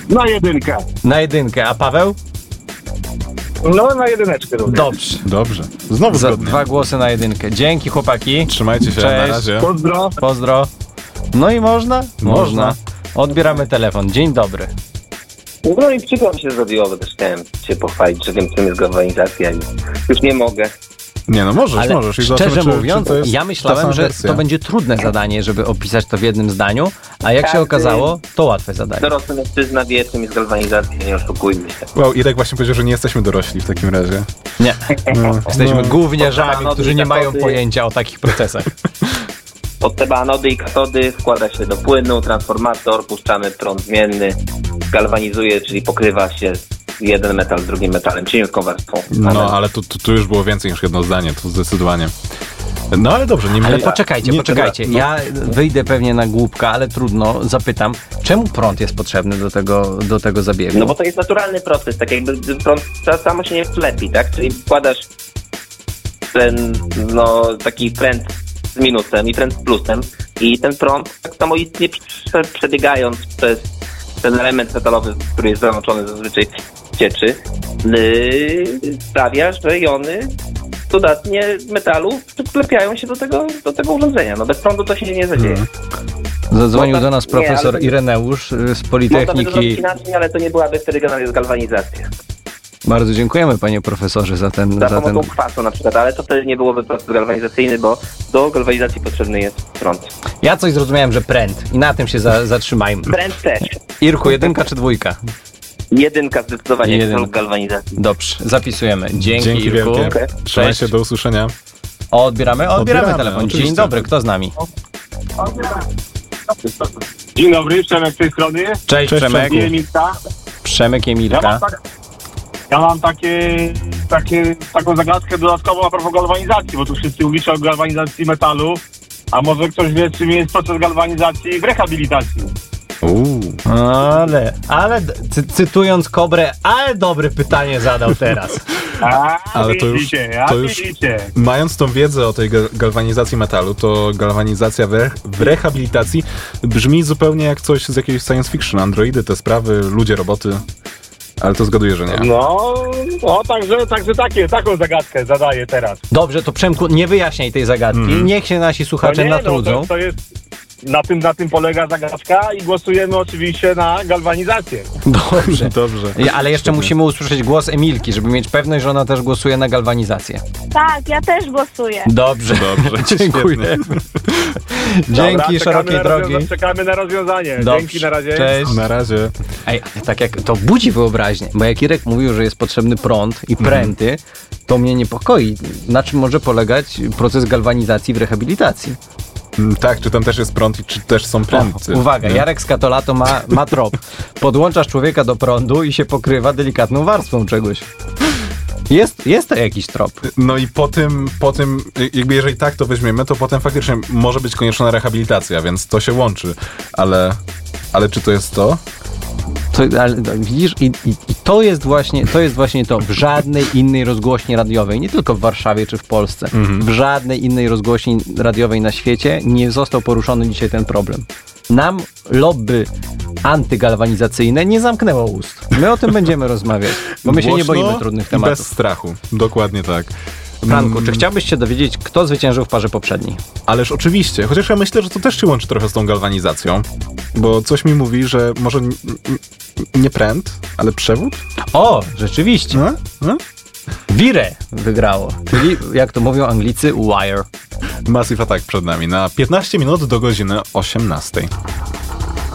Na jedynkę. Na jedynkę, a Paweł? No, na jedyneczkę również. Dobrze. Znowu Za zgodnie. 2 głosy na jedynkę. Dzięki, chłopaki. Trzymajcie się, Cześć. na razie. Pozdro. No i można? Można. Odbieramy telefon. Dzień dobry. No i przykład mi się zrobiło, bo też chciałem się pochwalić, że wiem, czym jest galwanizacja i już nie mogę. Nie no, możesz. Ale I szczerze zobaczymy, mówiąc, czy to jest ja ta myślałem, sama że wersja. to będzie trudne zadanie, żeby opisać to w jednym zdaniu, a jak się okazało, to łatwe zadanie. Dorosły mężczyzna wie, czym jest galwanizacja, nie oszukujmy się. Wow, Irek właśnie powiedział, że nie jesteśmy dorośli w takim razie. Nie. Jesteśmy gówniarzami, Anody którzy i nie mają katody. pojęcia o takich procesach. Pod te anody i katody wkłada się do płynu, transformator, puszczamy prąd zmienny, galwanizuje, czyli pokrywa się jeden metal z drugim metalem, cieniutką warstwą. No, ale tu już było więcej niż jedno zdanie, to zdecydowanie. No ale dobrze, nie Ale mniej... poczekajcie. No, Ja wyjdę pewnie na głupka, ale trudno, zapytam, czemu prąd jest potrzebny do tego zabiegu? No bo to jest naturalny proces, tak jakby prąd samo się nie wlepi, tak? Czyli wkładasz ten, taki pręt z minusem i pręt z plusem i ten prąd tak samo istnie przebiegając przez ten element metalowy, który jest załączony zazwyczaj w cieczy, sprawia, że jony dodatnie metalu przyklepiają się do tego urządzenia. No bez prądu to się nie zadzieje. Zadzwonił do nas profesor Ireneusz z Można by Politechniki. zrobić inaczej, ale to nie byłaby wtedy galwanizacja. Bardzo dziękujemy, panie profesorze, za ten... Za pomocą kwasu na przykład, ale to wtedy nie byłoby proces galwanizacyjny, bo do galwanizacji potrzebny jest prąd. Ja coś zrozumiałem, że pręt i na tym się zatrzymajmy. Pręd też. Irku, 1 czy 2? Jedynka zdecydowanie Jedynka. lub galwanizacji. Dobrze, zapisujemy. Dzięki Irku. wielkie. Trzymaj się, do usłyszenia. Odbieramy telefon. oczywiście. Dzień dobry, kto z nami? Dzień dobry, Przemek z tej strony. Cześć Przemek. Emilka. Przemek Ja Emilka. mam taką zagadkę dodatkową a propos galwanizacji, bo tu wszyscy mówicie o galwanizacji metalu, a może ktoś wie, czym jest proces galwanizacji w rehabilitacji. Ale cytując Kobrę, ale dobre pytanie zadał teraz. Ale to już, mając tą wiedzę o tej galwanizacji metalu, to galwanizacja w rehabilitacji brzmi zupełnie jak coś z jakiegoś science fiction. Androidy, te sprawy, ludzie, roboty. Ale to zgaduję, że nie. Także taką zagadkę zadaję teraz. Dobrze, to Przemku, nie wyjaśniaj tej zagadki. Niech się nasi słuchacze natrudzą. To jest, na tym polega zagadka i głosujemy oczywiście na galwanizację. Dobrze. Dobrze. Ale jeszcze musimy usłyszeć głos Emilki, żeby mieć pewność, że ona też głosuje na galwanizację. Tak, ja też głosuję. Dobrze. Dziękuję. Dzięki, Dobra, szerokiej drogi. Czekamy na rozwiązanie. Dobrze. Dzięki, na razie. Cześć. Na razie. Ej, ale tak jak to budzi wyobraźnię, bo jak Irek mówił, że jest potrzebny prąd i pręty, to mnie niepokoi. Na czym może polegać proces galwanizacji w rehabilitacji? Tak, czy tam też jest prąd i czy też są pręty. Uwaga, nie? Jarek z Katolato ma trop. Podłączasz człowieka do prądu i się pokrywa delikatną warstwą czegoś. Jest to jakiś trop. No i po tym, jakby jeżeli tak to weźmiemy, to potem faktycznie może być konieczna rehabilitacja, więc to się łączy. Ale czy to jest to? Ale widzisz, i to jest właśnie to. W żadnej innej rozgłośni radiowej, nie tylko w Warszawie czy w Polsce, w żadnej innej rozgłośni radiowej na świecie nie został poruszony dzisiaj ten problem. Nam lobby antygalwanizacyjne nie zamknęło ust. My o tym będziemy rozmawiać, bo my się nie Głośno boimy trudnych i tematów. bez strachu. Dokładnie tak. Franku, czy chciałbyś się dowiedzieć, kto zwyciężył w parze poprzedniej? Ależ oczywiście, chociaż ja myślę, że to też się łączy trochę z tą galwanizacją, bo coś mi mówi, że może nie pręt, ale przewód? O, rzeczywiście. No? Wire wygrało, czyli jak to mówią Anglicy, wire. Massive Attack przed nami na 15 minut do godziny 18.